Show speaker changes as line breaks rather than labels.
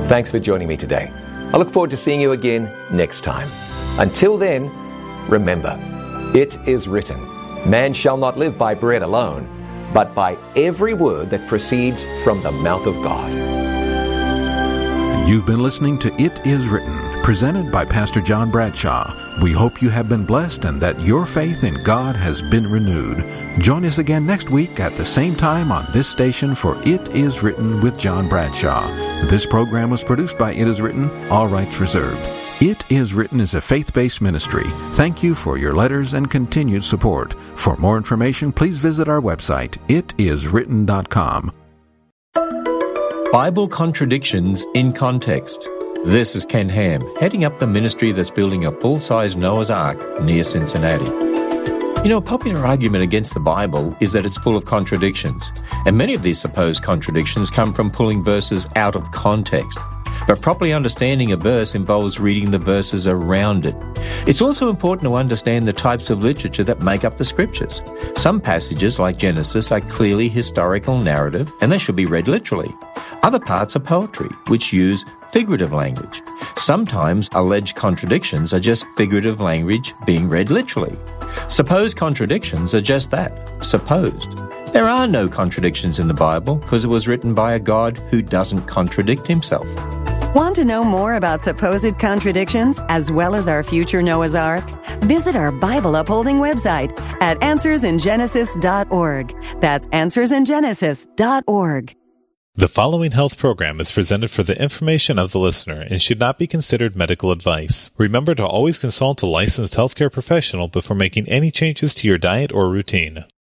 Thanks for joining me today. I look forward to seeing you again next time. Until then, remember, it is written, man shall not live by bread alone, but by every word that proceeds from the mouth of God.
You've been listening to It Is Written, presented by Pastor John Bradshaw. We hope you have been blessed and that your faith in God has been renewed. Join us again next week at the same time on this station for It Is Written with John Bradshaw. This program was produced by It Is Written, all rights reserved. It Is Written is a faith-based ministry. Thank you for your letters and continued support. For more information, please visit our website, itiswritten.com.
Bible Contradictions in Context. This is Ken Ham, heading up the ministry that's building a full-size Noah's Ark near Cincinnati. You know, a popular argument against the Bible is that it's full of contradictions, and many of these supposed contradictions come from pulling verses out of context. But properly understanding a verse involves reading the verses around it. It's also important to understand the types of literature that make up the scriptures. Some passages, like Genesis, are clearly historical narrative, and they should be read literally. Other parts are poetry, which use figurative language. Sometimes alleged contradictions are just figurative language being read literally. Supposed contradictions are just that, supposed. There are no contradictions in the Bible because it was written by a God who doesn't contradict himself.
Want to know more about supposed contradictions as well as our future Noah's Ark? Visit our Bible upholding website at answersingenesis.org. That's answersingenesis.org.
The following health program is presented for the information of the listener and should not be considered medical advice. Remember to always consult a licensed healthcare professional before making any changes to your diet or routine.